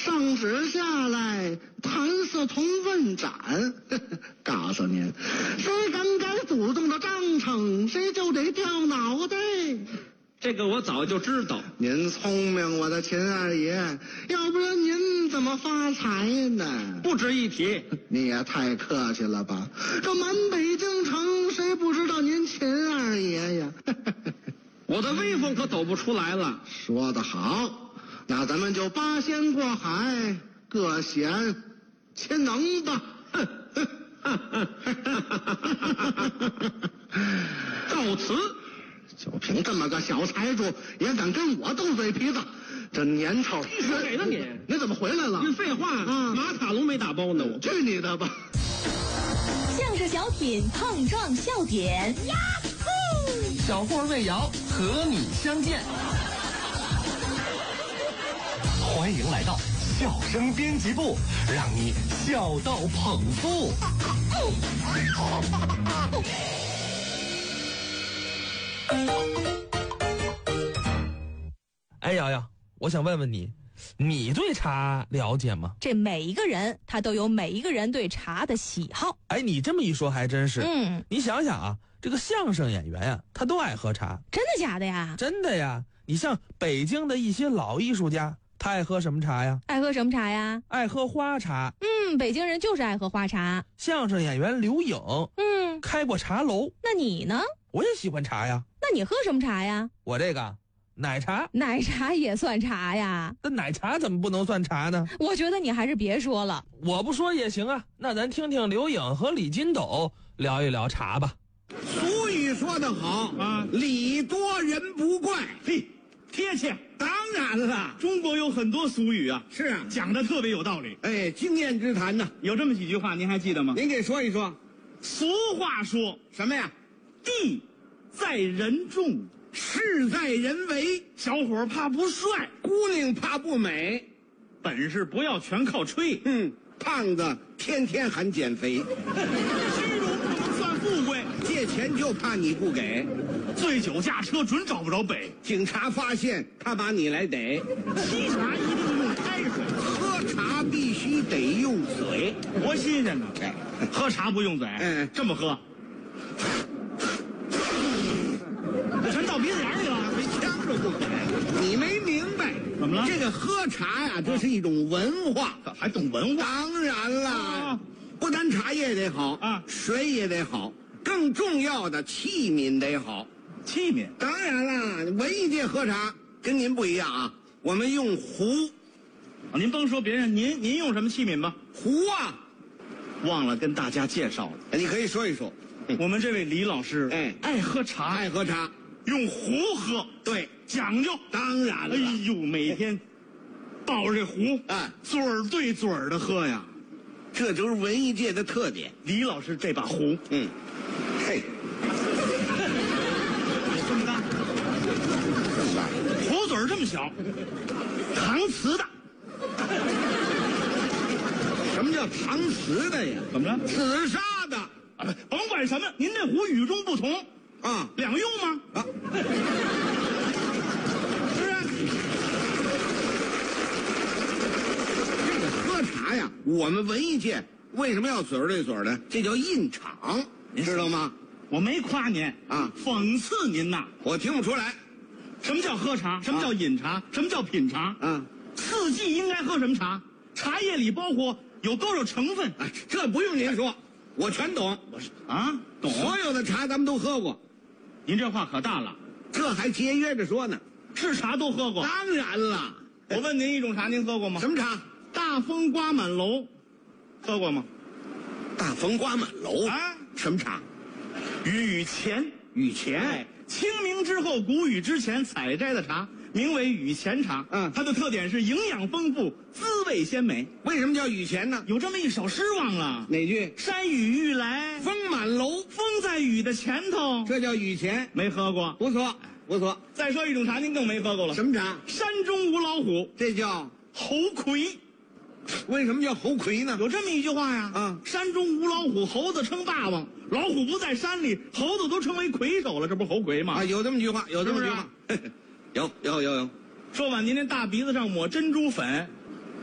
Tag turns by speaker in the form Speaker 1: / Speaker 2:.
Speaker 1: 上旨下来，谈色同问斩。告诉您，谁敢改祖宗的章程，谁就得掉脑袋。
Speaker 2: 这个我早就知道。
Speaker 1: 您聪明，我的秦二爷，要不然您怎么发财呢？
Speaker 2: 不值一提。
Speaker 1: 你也太客气了吧！这满北京城，谁不知道您秦二爷呀？
Speaker 2: 我的威风可抖不出来了。
Speaker 1: 说得好，那咱们就八仙过海，各显其能吧。
Speaker 2: 告辞。
Speaker 1: 就凭这么个小财主，也敢跟我斗嘴皮子，这年头
Speaker 2: 谁给了你？
Speaker 1: 你怎么回来了？
Speaker 2: 你废话啊！马卡龙没打包呢，我
Speaker 1: 去你的吧！
Speaker 3: 相声小品碰撞笑点，呀呼！
Speaker 4: 小霍魏瑶和你相见，欢迎来到笑声编辑部，让你笑到捧腹。
Speaker 5: 哎，瑶瑶，我想问问你，你对茶了解吗？
Speaker 3: 这每一个人他都有每一个人对茶的喜好。
Speaker 5: 哎，你这么一说还真是。你想想啊，这个相声演员呀，他都爱喝茶。
Speaker 3: 真的假的呀？
Speaker 5: 真的呀。你像北京的一些老艺术家，他爱喝什么茶呀？
Speaker 3: 爱喝什么茶呀？
Speaker 5: 爱喝花茶。
Speaker 3: 北京人就是爱喝花茶。
Speaker 5: 相声演员刘颖，开过茶楼。
Speaker 3: 那你呢？
Speaker 5: 我也喜欢茶呀。
Speaker 3: 那你喝什么茶呀？
Speaker 5: 我这个奶茶。
Speaker 3: 奶茶也算茶呀？
Speaker 5: 那奶茶怎么不能算茶呢？
Speaker 3: 我觉得你还是别说了。
Speaker 5: 我不说也行啊，那咱听听刘颖和李金斗聊一聊茶吧。
Speaker 6: 俗语说得好啊，礼多人不怪。
Speaker 2: 嘿，贴切。
Speaker 6: 当然了，
Speaker 2: 中国有很多俗语啊，
Speaker 6: 是啊，
Speaker 2: 讲的特别有道理。
Speaker 6: 哎，经验之谈呢。
Speaker 2: 有这么几句话，您还记得吗？
Speaker 6: 您给说一说。
Speaker 2: 俗话说
Speaker 6: 什么呀？
Speaker 2: 地在人重，
Speaker 6: 事在人为。
Speaker 2: 小伙怕不帅，
Speaker 6: 姑娘怕不美，
Speaker 2: 本事不要全靠吹。
Speaker 6: 胖子天天喊减肥。
Speaker 2: 虚荣不能算富贵，
Speaker 6: 借钱就怕你不给。
Speaker 2: 醉酒驾车准找不着北，
Speaker 6: 警察发现他把你来逮。
Speaker 2: 沏茶一定用开水，
Speaker 6: 喝茶必须得用嘴。
Speaker 2: 多新鲜呢！喝茶不用嘴，这么喝，全到鼻子眼里了，
Speaker 6: 没呛着不给。你没明白
Speaker 2: 怎么了？
Speaker 6: 这个喝茶呀，这是一种文化，
Speaker 2: 还懂文化？
Speaker 6: 当然了，不单茶叶得好
Speaker 2: 啊，
Speaker 6: 水也得好，更重要的器皿得好。
Speaker 2: 器皿？
Speaker 6: 当然了，文艺界喝茶跟您不一样啊，我们用壶。
Speaker 2: 您甭说别人，您用什么器皿吧？
Speaker 6: 壶啊。
Speaker 2: 忘了跟大家介绍了，
Speaker 6: 你可以说一说。
Speaker 2: 我们这位李老师，爱喝茶，
Speaker 6: 爱喝茶，
Speaker 2: 用壶喝，
Speaker 6: 对，
Speaker 2: 讲究。
Speaker 6: 当然了，
Speaker 2: 哎呦，每天抱着这壶，嘴儿对嘴儿的喝呀，
Speaker 6: 这就是文艺界的特点。
Speaker 2: 李老师这把壶，
Speaker 6: 嘿，
Speaker 2: 这么大，壶嘴儿这么小，搪瓷的。
Speaker 6: 什么叫搪瓷的呀？
Speaker 2: 怎么了？
Speaker 6: 紫砂的
Speaker 2: 啊，甭管什么，您这壶与众不同
Speaker 6: 啊，
Speaker 2: 两用吗？
Speaker 6: 啊，
Speaker 2: 是啊。
Speaker 6: 这个喝茶呀，我们文艺界为什么要嘴儿对嘴儿呢？这叫印场，您知道吗？
Speaker 2: 我没夸您
Speaker 6: 啊，
Speaker 2: 讽刺您呐。
Speaker 6: 我听不出来，
Speaker 2: 什么叫喝茶？什么叫饮茶？什么叫品茶？四季应该喝什么茶？茶叶里包括有多少成分？
Speaker 6: 这不用您说，我全懂。
Speaker 2: 懂。
Speaker 6: 所有的茶咱们都喝过。
Speaker 2: 您这话可大了，
Speaker 6: 这还节约着说呢。
Speaker 2: 是茶都喝过？
Speaker 6: 当然了。
Speaker 2: 我问您一种茶，您喝过吗？
Speaker 6: 什么茶？
Speaker 2: 大风刮满楼，喝过吗？
Speaker 6: 大风刮满楼
Speaker 2: 啊？
Speaker 6: 什么茶？
Speaker 2: 雨前。
Speaker 6: 雨前。
Speaker 2: 清明之后，谷雨之前采摘的茶，名为雨前茶。它的特点是营养丰富，滋味鲜美。
Speaker 6: 为什么叫雨前呢？
Speaker 2: 有这么一首诗忘了？
Speaker 6: 哪句？
Speaker 2: 山雨欲来
Speaker 6: 风满楼，
Speaker 2: 风在雨的前头，
Speaker 6: 这叫雨前。
Speaker 2: 没喝过？
Speaker 6: 不错，不错。
Speaker 2: 再说一种茶，您更没喝过了。
Speaker 6: 什么茶？
Speaker 2: 山中无老虎，
Speaker 6: 这叫
Speaker 2: 猴魁。
Speaker 6: 为什么叫猴魁呢？
Speaker 2: 有这么一句话呀，山中无老虎，猴子称霸王。老虎不在山里，猴子都成为魁首了，这不是猴魁吗？
Speaker 6: 有这么句话，有这么句话。有。
Speaker 2: 说完，您那大鼻子上抹珍珠粉，